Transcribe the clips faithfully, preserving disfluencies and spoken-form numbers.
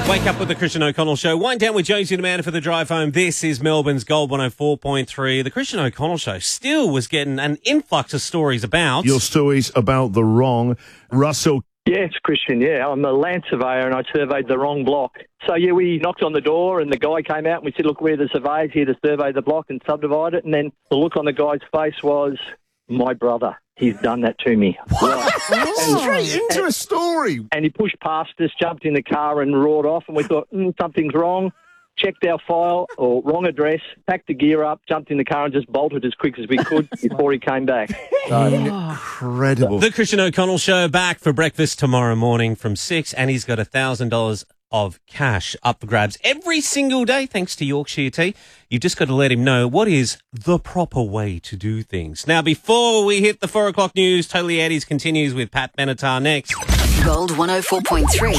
Wake up with the Christian O'Connell Show. Wind down with Josie and Amanda for the drive home. This is Melbourne's Gold one oh four point three. The Christian O'Connell Show still was getting an influx of stories about... Your stories about the wrong. Russell. Yeah, it's Christian, yeah. I'm a land surveyor and I surveyed the wrong block. So, yeah, we knocked on the door and the guy came out and we said, look, we're the surveyors here to survey the block and subdivide it. And then the look on the guy's face was, my brother. He's done that to me. Right. And, Straight into and, a story. And he pushed past us, jumped in the car and roared off. And we thought, mm, something's wrong. Checked our file, or wrong address, packed the gear up, jumped in the car and just bolted as quick as we could before he came back. So, Incredible. The Christian O'Connell Show back for breakfast tomorrow morning from six, and he's got one thousand dollars of cash up for grabs every single day thanks to Yorkshire Tea. You've just got to let him know what is the proper way to do things. Now, before we hit the four o'clock news, Totally Eddie's continues with Pat Benatar next. Gold one oh four point three.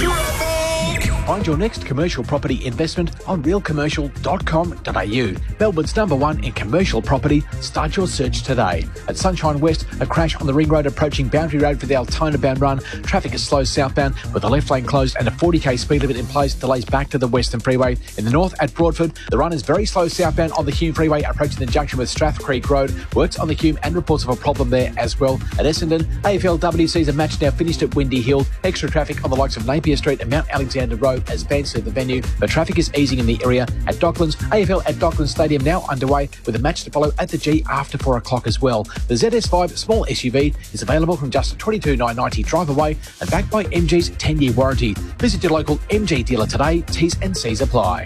Find your next commercial property investment on real commercial dot com dot a u. Melbourne's number one in commercial property. Start your search today. At Sunshine West, a crash on the Ring Road approaching Boundary Road for the Altona bound run. Traffic is slow southbound with the left lane closed and a forty k speed limit in place. Delays back to the Western Freeway. In the north at Broadford, the run is very slow southbound on the Hume Freeway approaching the junction with Strath Creek Road. Works on the Hume and reports of a problem there as well. At Essendon, A F L W season match now finished at Windy Hill. Extra traffic on the likes of Napier Street and Mount Alexander Road as fans leave the venue. The traffic is easing in the area. At Docklands, A F L at Docklands Stadium now underway with a match to follow at the G after four o'clock as well. The Z S five small S U V is available from just twenty-two thousand nine hundred ninety drive away and backed by M G's ten-year warranty. Visit your local M G dealer today. T's and C's apply.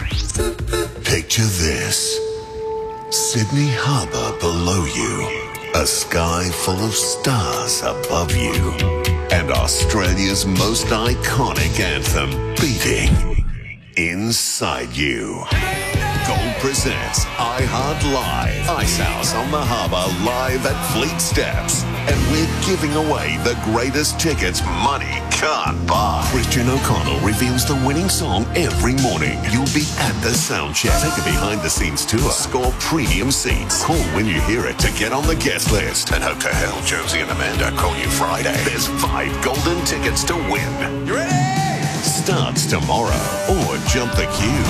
Picture this. Sydney Harbour below you, a sky full of stars above you, and Australia's most iconic anthem beating inside you. Gold presents iHeart Live. Ice House on the Harbour live at Fleet Steps. And we're giving away the greatest tickets money can't buy. Christian O'Connell reveals the winning song every morning. You'll be at the sound check. Take a behind-the-scenes tour. Score premium seats. Call when you hear it to get on the guest list. And hope to hell Josie and Amanda call you Friday. There's five golden tickets to win. You ready? Starts tomorrow. Or jump the queue.